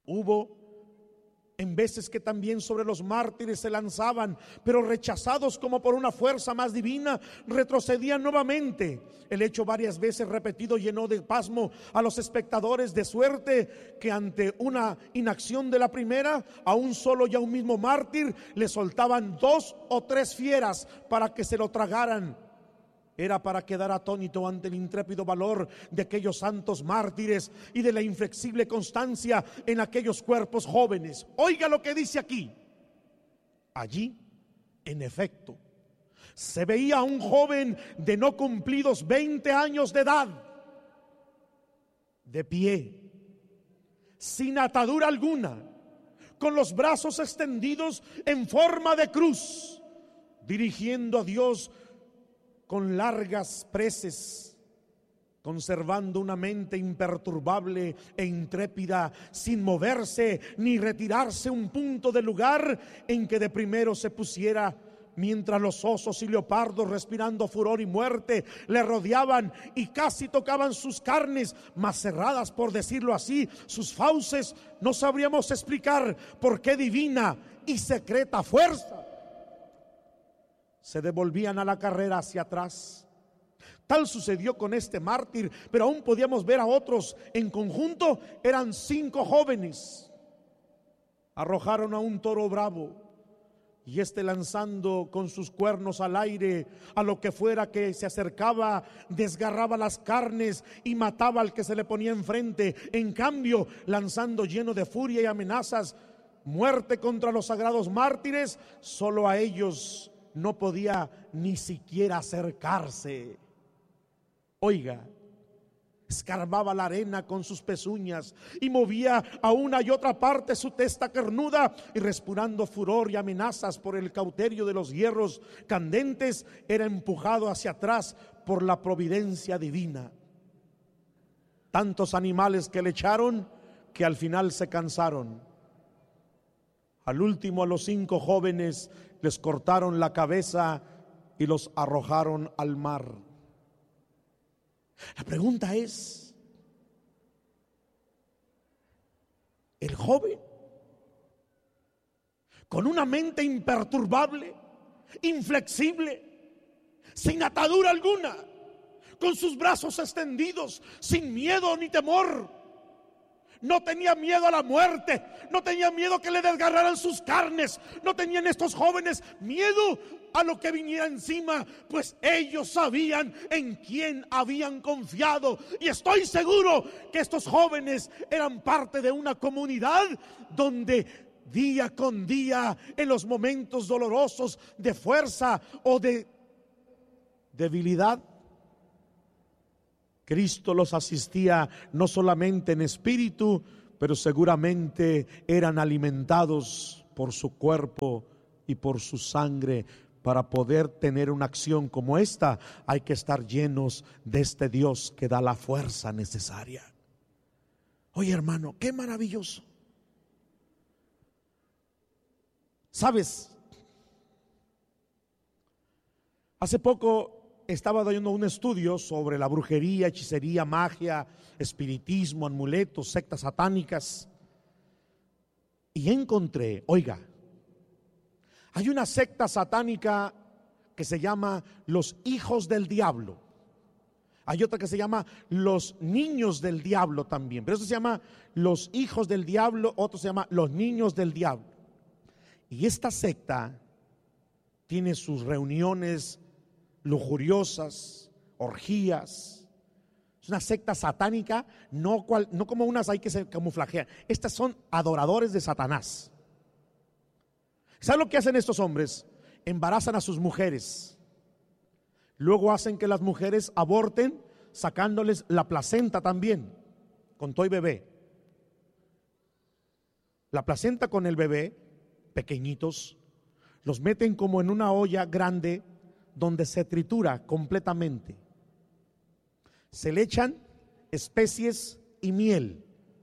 Hubo en veces que también sobre los mártires se lanzaban, pero rechazados como por una fuerza más divina, retrocedían nuevamente. El hecho varias veces repetido llenó de pasmo a los espectadores, de suerte que ante una inacción de la primera, a un solo y a un mismo mártir le soltaban 2 o 3 fieras para que se lo tragaran. Era para quedar atónito ante el intrépido valor de aquellos santos mártires y de la inflexible constancia en aquellos cuerpos jóvenes. Oiga lo que dice aquí. Allí, en efecto, se veía a un joven de no cumplidos 20 años de edad, de pie, sin atadura alguna, con los brazos extendidos en forma de cruz, dirigiendo a Dios con largas preces, conservando una mente imperturbable e intrépida, sin moverse ni retirarse un punto del lugar en que de primero se pusiera, mientras los osos y leopardos, respirando furor y muerte, le rodeaban y casi tocaban sus carnes, mas cerradas, por decirlo así, sus fauces. No sabríamos explicar por qué divina y secreta fuerza se devolvían a la carrera hacia atrás. Tal sucedió con este mártir, pero aún podíamos ver a otros. En conjunto eran 5 jóvenes. Arrojaron a un toro bravo, y este, lanzando con sus cuernos al aire a lo que fuera que se acercaba, desgarraba las carnes y mataba al que se le ponía enfrente. En cambio, lanzando lleno de furia y amenazas muerte contra los sagrados mártires, solo a ellos no podía ni siquiera acercarse. Oiga, escarbaba la arena con sus pezuñas y movía a una y otra parte su testa carnuda, y respirando furor y amenazas por el cauterio de los hierros candentes, era empujado hacia atrás por la providencia divina. Tantos animales que le echaron que al final se cansaron. Al último, a los 5 jóvenes les cortaron la cabeza y los arrojaron al mar. La pregunta es: el joven, con una mente imperturbable, inflexible, sin atadura alguna, con sus brazos extendidos, sin miedo ni temor, no tenía miedo a la muerte, no tenía miedo que le desgarraran sus carnes, no tenían estos jóvenes miedo a lo que viniera encima, pues ellos sabían en quién habían confiado. Y estoy seguro que estos jóvenes eran parte de una comunidad donde día con día, en los momentos dolorosos de fuerza o de debilidad, Cristo los asistía no solamente en espíritu, pero seguramente eran alimentados por su cuerpo y por su sangre. Para poder tener una acción como esta, hay que estar llenos de este Dios que da la fuerza necesaria. Oye, hermano, qué maravilloso. ¿Sabes? Hace poco estaba dando un estudio sobre la brujería, hechicería, magia, espiritismo, amuletos, sectas satánicas, y encontré, oiga, hay una secta satánica que se llama los hijos del diablo. Hay otra que se llama los niños del diablo también, pero eso se llama los hijos del diablo, otro se llama los niños del diablo. Y esta secta tiene sus reuniones lujuriosas, orgías. Es una secta satánica, no como unas hay que se camuflajean. Estas son adoradores de Satanás. ¿Saben lo que hacen estos hombres? Embarazan a sus mujeres, luego hacen que las mujeres aborten, sacándoles la placenta también, con todo y bebé. La placenta con el bebé, pequeñitos, los meten como en una olla grande donde se tritura completamente. Se le echan especies y miel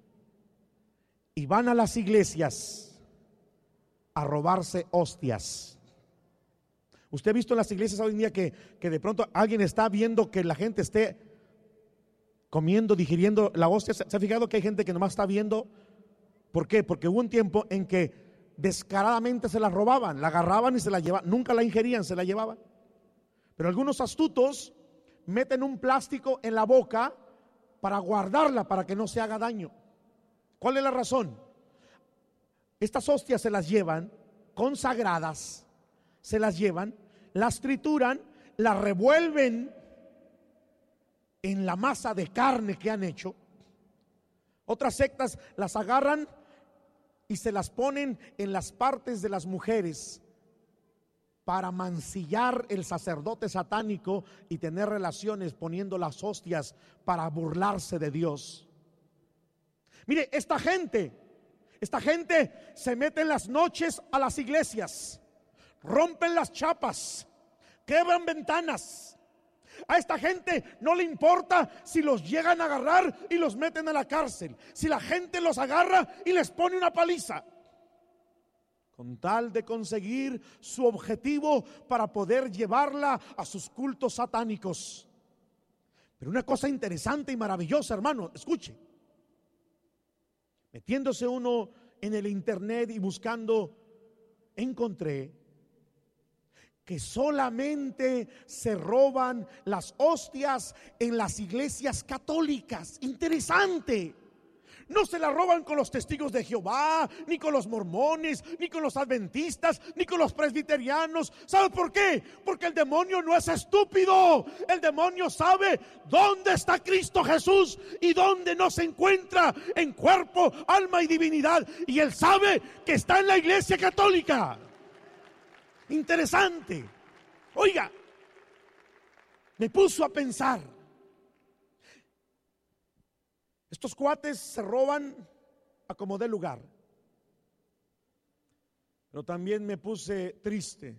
y van a las iglesias a robarse hostias. Usted ha visto en las iglesias hoy en día que de pronto alguien está viendo que la gente esté comiendo, digiriendo la hostia. ¿Se ha fijado que hay gente que nomás está viendo ¿Por qué? Porque hubo un tiempo en que descaradamente se la robaban, la agarraban y se la llevaban, nunca la ingerían, se la llevaban. Pero algunos astutos meten un plástico en la boca para guardarla, para que no se haga daño. ¿Cuál es la razón? Estas hostias se las llevan consagradas, se las llevan, las trituran, las revuelven en la masa de carne que han hecho. Otras sectas las agarran y se las ponen en las partes de las mujeres para mancillar el sacerdote satánico y tener relaciones poniendo las hostias para burlarse de Dios. Mire, esta gente se mete en las noches a las iglesias, rompen las chapas, quebran ventanas. A esta gente no le importa si los llegan a agarrar y los meten a la cárcel, si la gente los agarra y les pone una paliza, con tal de conseguir su objetivo para poder llevarla a sus cultos satánicos. Pero una cosa interesante y maravillosa, hermano, escuche. Metiéndose uno en el internet y buscando, encontré que solamente se roban las hostias en las iglesias católicas. Interesante. No se la roban con los testigos de Jehová, ni con los mormones, ni con los adventistas, ni con los presbiterianos. ¿Sabe por qué? Porque el demonio no es estúpido. El demonio sabe dónde está Cristo Jesús y dónde no se encuentra en cuerpo, alma y divinidad. Y él sabe que está en la iglesia católica. Interesante. Oiga, me puso a pensar. Estos cuates se roban a como dé lugar. Pero también me puse triste.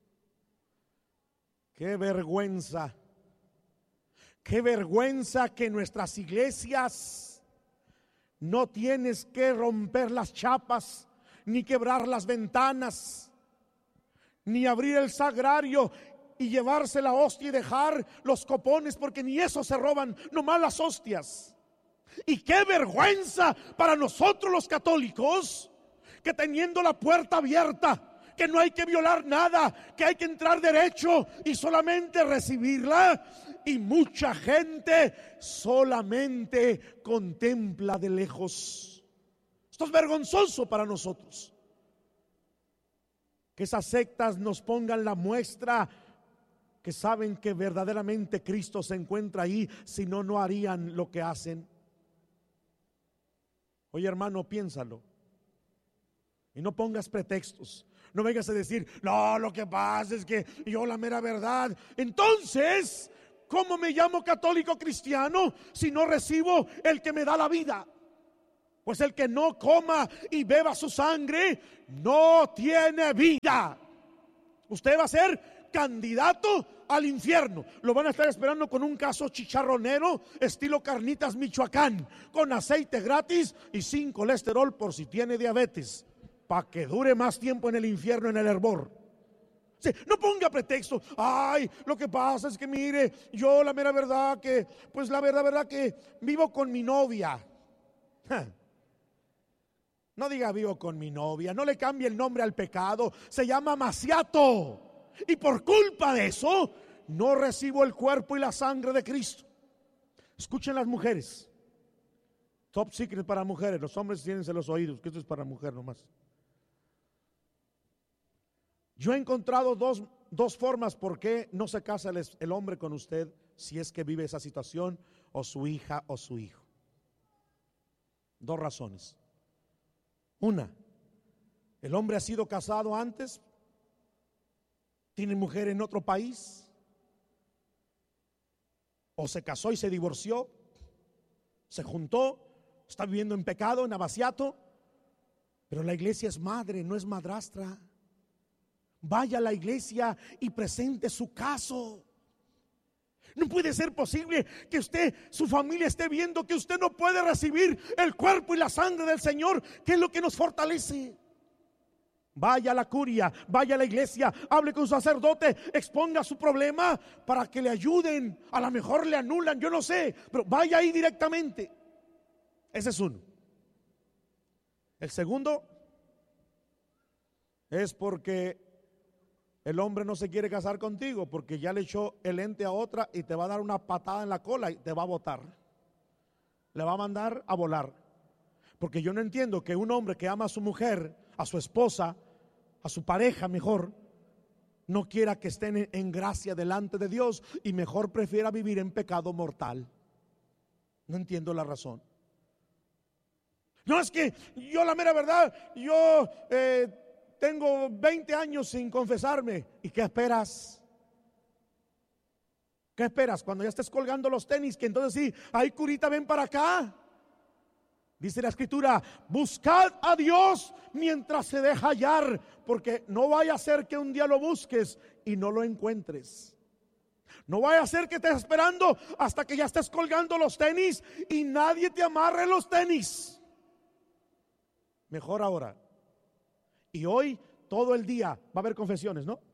Qué vergüenza. Qué vergüenza que en nuestras iglesias no tienes que romper las chapas, ni quebrar las ventanas, ni abrir el sagrario y llevarse la hostia y dejar los copones, porque ni eso se roban, nomás las hostias. Y qué vergüenza para nosotros los católicos, que teniendo la puerta abierta, que no hay que violar nada, que hay que entrar derecho y solamente recibirla, y mucha gente solamente contempla de lejos. Esto es vergonzoso para nosotros. Que esas sectas nos pongan la muestra que saben que verdaderamente Cristo se encuentra ahí, si no, no harían lo que hacen. Oye, hermano, piénsalo y no pongas pretextos. No vengas a decir, no, lo que pasa es que yo la mera verdad. Entonces, ¿cómo me llamo católico cristiano si no recibo el que me da la vida? Pues el que no coma y beba su sangre no tiene vida. Usted va a ser candidato al infierno. Lo van a estar esperando con un caso chicharronero estilo Carnitas Michoacán, con aceite gratis y sin colesterol por si tiene diabetes, para que dure más tiempo en el infierno, en el hervor. Sí, no ponga pretexto. Ay, lo que pasa es que mire, yo la mera verdad que, pues la verdad que vivo con mi novia. No diga vivo con mi novia, no le cambie el nombre al pecado, se llama maciato. Y por culpa de eso, no recibo el cuerpo y la sangre de Cristo. Escuchen las mujeres. Top secret para mujeres. Los hombres tienen los oídos, que esto es para mujer nomás. Yo he encontrado dos formas por qué no se casa el hombre con usted, si es que vive esa situación, o su hija o su hijo. Dos razones. Una, el hombre ha sido casado antes, tiene mujer en otro país, o se casó y se divorció, se juntó, está viviendo en pecado, en abaciato, pero la iglesia es madre, no es madrastra. Vaya a la iglesia y presente su caso. No puede ser posible que usted, su familia esté viendo que usted no puede recibir el cuerpo y la sangre del Señor, que es lo que nos fortalece. Vaya a la curia, vaya a la iglesia, hable con su sacerdote, exponga su problema para que le ayuden. A lo mejor le anulan, yo no sé, pero vaya ahí directamente. Ese es uno. El segundo es porque el hombre no se quiere casar contigo, porque ya le echó el ente a otra y te va a dar una patada en la cola y te va a botar. Le va a mandar a volar. Porque yo no entiendo que un hombre que ama a su mujer, a su esposa, a su pareja mejor, no quiera que estén en gracia delante de Dios y mejor prefiera vivir en pecado mortal. No entiendo la razón. No, es que yo, la mera verdad, yo tengo 20 años sin confesarme. ¿Y qué esperas? ¿Qué esperas? Cuando ya estés colgando los tenis, que entonces sí, ay, curita, ven para acá. Dice la escritura: buscad a Dios mientras se deja hallar, porque no vaya a ser que un día lo busques y no lo encuentres. No vaya a ser que estés esperando hasta que ya estés colgando los tenis y nadie te amarre los tenis. Mejor ahora. Y hoy todo el día va a haber confesiones, ¿no?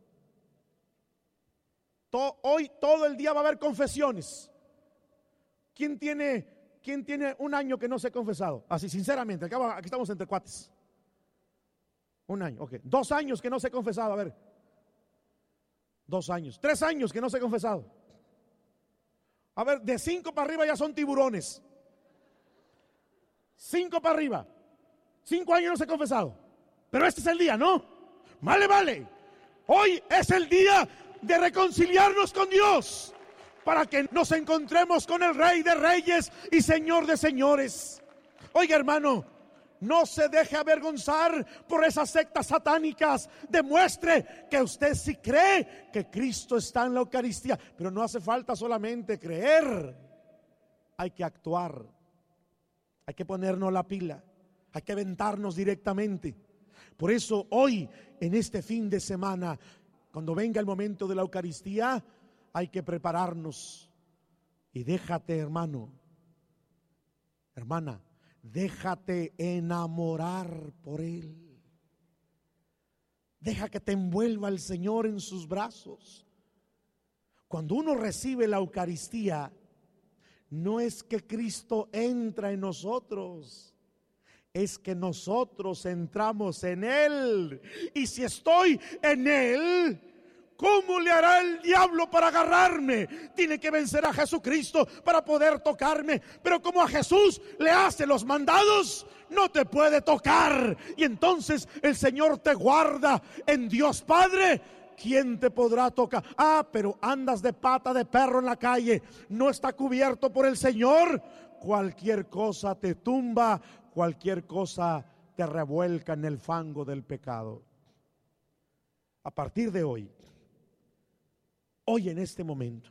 Hoy todo el día va a haber confesiones. ¿Quién tiene un año que no se ha confesado? Así, sinceramente, aquí estamos entre cuates. Un año, ok. 2 años que no se ha confesado, a ver. 2 años. 3 años que no se ha confesado. A ver, de 5 para arriba ya son tiburones. 5 para arriba. 5 años no se ha confesado. Pero este es el día, ¿no? Vale. Hoy es el día de reconciliarnos con Dios, para que nos encontremos con el Rey de Reyes y Señor de Señores. Oiga, hermano, no se deje avergonzar por esas sectas satánicas. Demuestre que usted sí cree que Cristo está en la Eucaristía. Pero no hace falta solamente creer, hay que actuar. Hay que ponernos la pila, hay que aventarnos directamente. Por eso hoy, en este fin de semana, cuando venga el momento de la Eucaristía, hay que prepararnos. Y déjate, hermano, hermana, déjate enamorar por Él. Deja que te envuelva el Señor en sus brazos. Cuando uno recibe la Eucaristía, no es que Cristo entra en nosotros, es que nosotros entramos en Él. Y si estoy en Él, ¿cómo le hará el diablo para agarrarme? Tiene que vencer a Jesucristo para poder tocarme. Pero como a Jesús le hace los mandados, no te puede tocar. Y entonces el Señor te guarda en Dios Padre. ¿Quién te podrá tocar? Pero andas de pata de perro en la calle, no está cubierto por el Señor. Cualquier cosa te tumba, cualquier cosa te revuelca en el fango del pecado. A partir de hoy en este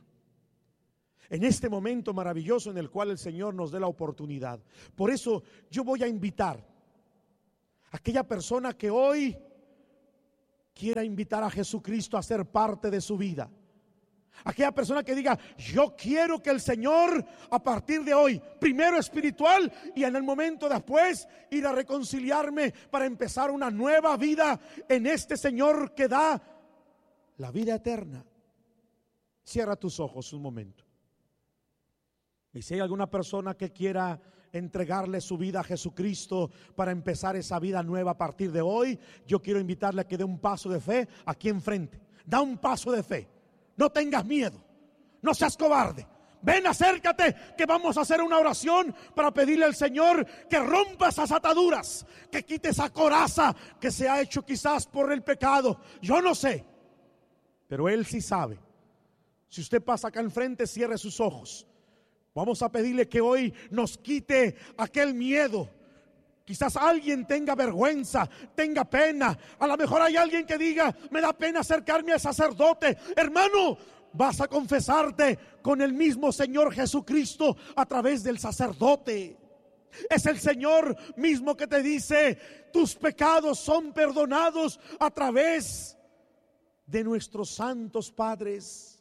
momento maravilloso en el cual el Señor nos dé la oportunidad. Por eso yo voy a invitar a aquella persona que hoy quiera invitar a Jesucristo a ser parte de su vida. Aquella persona que diga: yo quiero que el Señor a partir de hoy, primero espiritual y en el momento después ir a reconciliarme para empezar una nueva vida en este Señor que da la vida eterna. Cierra tus ojos un momento. Y si hay alguna persona que quiera entregarle su vida a Jesucristo para empezar esa vida nueva a partir de hoy, yo quiero invitarle a que dé un paso de fe aquí enfrente. Da un paso de fe. No tengas miedo, no seas cobarde. Ven, acércate, que vamos a hacer una oración para pedirle al Señor que rompa esas ataduras, que quite esa coraza que se ha hecho quizás por el pecado. Yo no sé, pero Él sí sabe. Si usted pasa acá enfrente, cierre sus ojos. Vamos a pedirle que hoy nos quite aquel miedo. Quizás alguien tenga vergüenza, tenga pena. A lo mejor hay alguien que diga: me da pena acercarme al sacerdote. Hermano, vas a confesarte con el mismo Señor Jesucristo a través del sacerdote. Es el Señor mismo que te dice: tus pecados son perdonados a través de nuestros santos padres.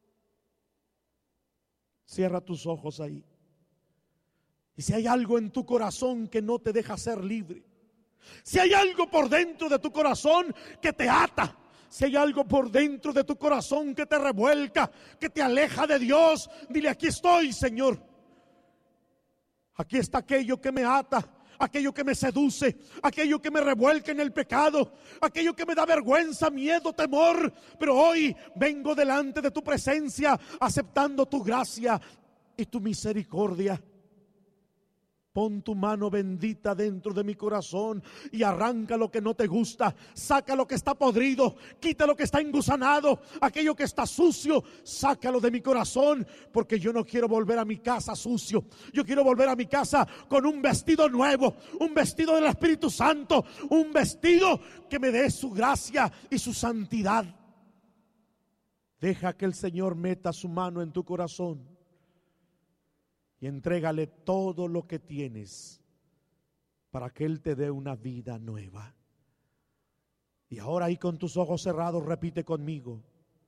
Cierra tus ojos ahí. Y si hay algo en tu corazón que no te deja ser libre, si hay algo por dentro de tu corazón que te ata, si hay algo por dentro de tu corazón que te revuelca, que te aleja de Dios, dile: aquí estoy, Señor. Aquí está aquello que me ata. aquello que me seduce, aquello que me revuelca en el pecado, aquello que me da vergüenza, miedo, temor. Pero hoy vengo delante de tu presencia aceptando tu gracia y tu misericordia. Pon tu mano bendita dentro de mi corazón y arranca lo que no te gusta, saca lo que está podrido, quita lo que está engusanado, aquello que está sucio, sácalo de mi corazón, porque yo no quiero volver a mi casa sucio. Yo quiero volver a mi casa con un vestido nuevo, un vestido del Espíritu Santo, un vestido que me dé su gracia y su santidad. Deja que el Señor meta su mano en tu corazón y entrégale todo lo que tienes para que Él te dé una vida nueva. Y ahora ahí con tus ojos cerrados repite conmigo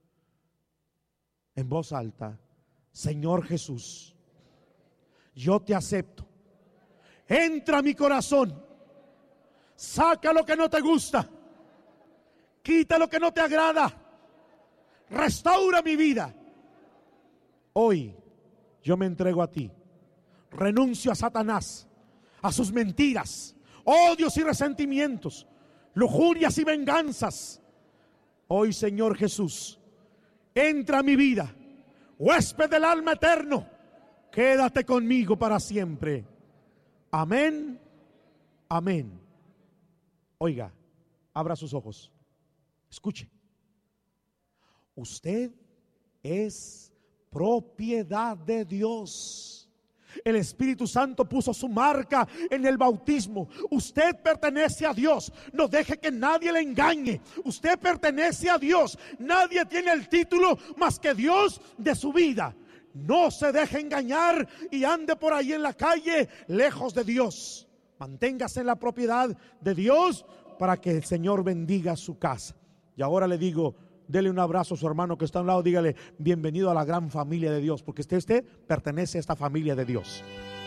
en voz alta: Señor Jesús, yo te acepto. Entra a mi corazón, saca lo que no te gusta, quita lo que no te agrada, restaura mi vida. Hoy yo me entrego a ti. Renuncio a Satanás, a sus mentiras, odios y resentimientos, lujurias y venganzas. Hoy, Señor Jesús, entra a mi vida, huésped del alma eterno, quédate conmigo para siempre. Amén, amén. Oiga, abra sus ojos, escuche. Usted es propiedad de Dios. El Espíritu Santo puso su marca en el bautismo. Usted pertenece a Dios. No deje que nadie le engañe. Usted pertenece a Dios. Nadie tiene el título más que Dios de su vida. No se deje engañar y ande por ahí en la calle lejos de Dios. Manténgase en la propiedad de Dios para que el Señor bendiga su casa. Y ahora le digo, dele un abrazo a su hermano que está a un lado, dígale: bienvenido a la gran familia de Dios, porque usted pertenece a esta familia de Dios.